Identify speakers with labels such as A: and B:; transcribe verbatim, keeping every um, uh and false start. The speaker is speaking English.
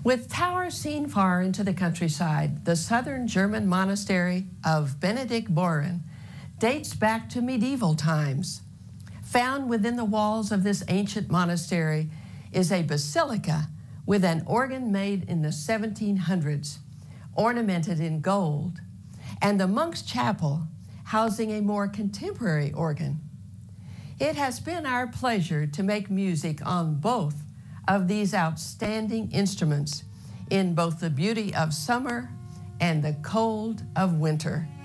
A: With towers seen far into the countryside, the southern German monastery of Benediktbeuern dates back to medieval times. Found within the walls of this ancient monastery is a basilica with an organ made in the seventeen hundreds, ornamented in gold, and the monk's chapel housing a more contemporary organ. It has been our pleasure to make music on both of these outstanding instruments in both the beauty of summer and the cold of winter.